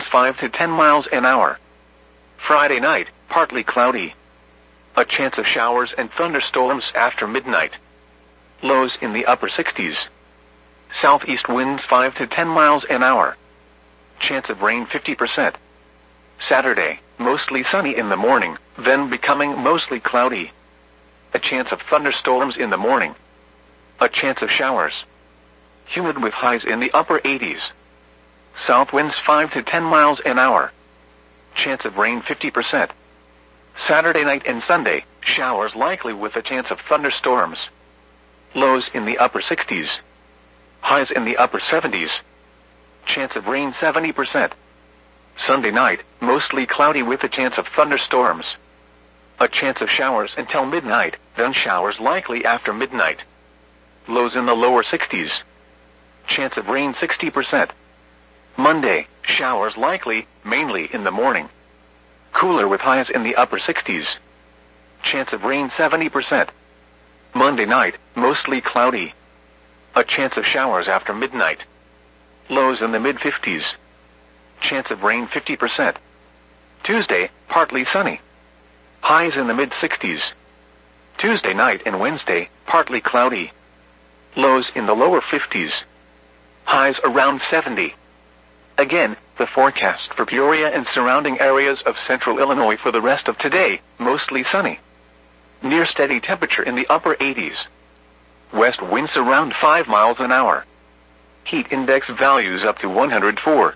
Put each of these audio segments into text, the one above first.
winds 5 to 10 miles an hour. Friday night, partly cloudy. A chance of showers and thunderstorms after midnight. Lows in the upper 60s. Southeast winds 5 to 10 miles an hour. Chance of rain 50%. Saturday, mostly sunny in the morning, then becoming mostly cloudy. A chance of thunderstorms in the morning. A chance of showers. Humid with highs in the upper 80s. South winds 5 to 10 miles an hour. Chance of rain 50%. Saturday night and Sunday, showers likely with a chance of thunderstorms. Lows in the upper 60s. Highs in the upper 70s. Chance of rain 70%. Sunday night, mostly cloudy with a chance of thunderstorms. A chance of showers until midnight, then showers likely after midnight. Lows in the lower 60s. Chance of rain 60%. Monday, showers likely, mainly in the morning. Cooler with highs in the upper 60s. Chance of rain 70%. Monday night, mostly cloudy. A chance of showers after midnight. Lows in the mid-50s. Chance of rain 50%. Tuesday, partly sunny. Highs in the mid-60s. Tuesday night and Wednesday, partly cloudy. Lows in the lower 50s. Highs around 70. Again, the forecast for Peoria and surrounding areas of central Illinois for the rest of today, mostly sunny. Near steady temperature in the upper 80s. West winds around 5 miles an hour. Heat index values up to 104.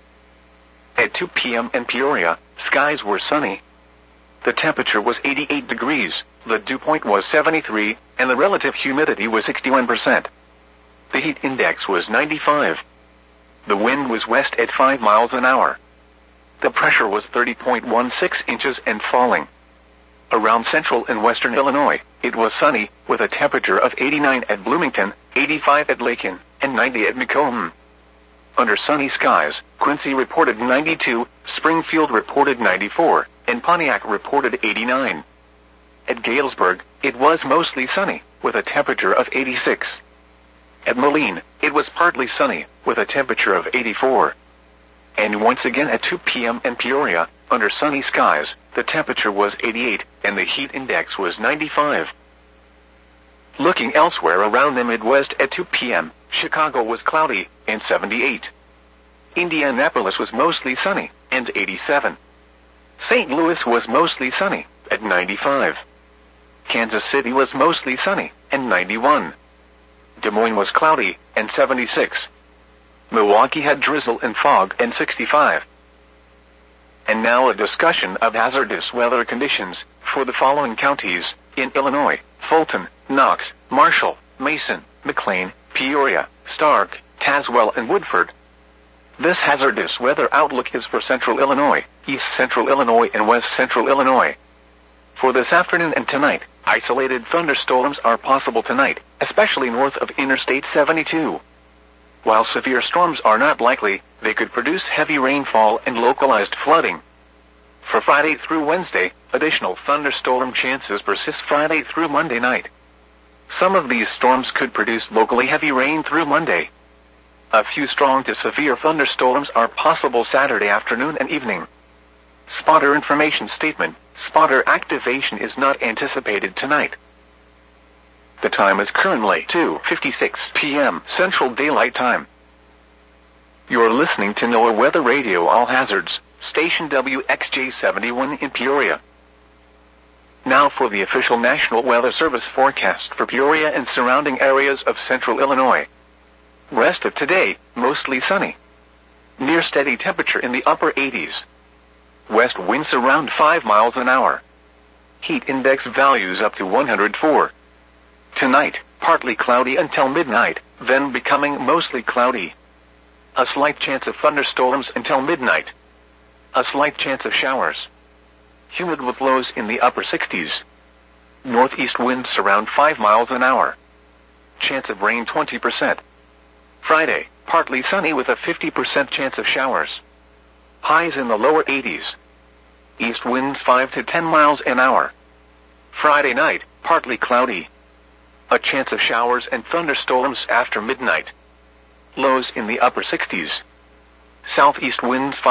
At 2 p.m. in Peoria, skies were sunny. The temperature was 88 degrees, the dew point was 73, and the relative humidity was 61%. The heat index was 95. The wind was west at 5 miles an hour. The pressure was 30.16 inches and falling. Around central and western Illinois, it was sunny, with a temperature of 89 at Bloomington, 85 at Lakin, and 90 at Macomb. Under sunny skies, Quincy reported 92, Springfield reported 94, and Pontiac reported 89. At Galesburg, it was mostly sunny, with a temperature of 86. At Moline, it was partly sunny, with a temperature of 84. And once again at 2 p.m. in Peoria, under sunny skies, the temperature was 88, and the heat index was 95. Looking elsewhere around the Midwest at 2 p.m., Chicago was cloudy, and 78. Indianapolis was mostly sunny, and 87. St. Louis was mostly sunny, at 95. Kansas City was mostly sunny, and 91. Des Moines was cloudy, and 76. Milwaukee had drizzle and fog, and 65. And now a discussion of hazardous weather conditions for the following counties in Illinois: Fulton, Knox, Marshall, Mason, McLean, Peoria, Stark, Tazewell, and Woodford. This hazardous weather outlook is for central Illinois, east central Illinois, and west central Illinois. For this afternoon and tonight, isolated thunderstorms are possible tonight, especially north of Interstate 72. While severe storms are not likely, they could produce heavy rainfall and localized flooding. For Friday through Wednesday, additional thunderstorm chances persist Friday through Monday night. Some of these storms could produce locally heavy rain through Monday. A few strong to severe thunderstorms are possible Saturday afternoon and evening. Spotter information statement: spotter activation is not anticipated tonight. The time is currently 2:56 p.m. Central Daylight Time. You're listening to NOAA Weather Radio All Hazards, station WXJ71 in Peoria. Now for the official National Weather Service forecast for Peoria and surrounding areas of central Illinois. Rest of today, mostly sunny. Near steady temperature in the upper 80s. West winds around 5 miles an hour. Heat index values up to 104. Tonight, partly cloudy until midnight, then becoming mostly cloudy. A slight chance of thunderstorms until midnight. A slight chance of showers. Humid with lows in the upper 60s. Northeast winds around 5 miles an hour. Chance of rain 20%. Friday, partly sunny with a 50% chance of showers. Highs in the lower 80s. East winds 5 to 10 miles an hour. Friday night, partly cloudy. A chance of showers and thunderstorms after midnight. Lows in the upper 60s. Southeast winds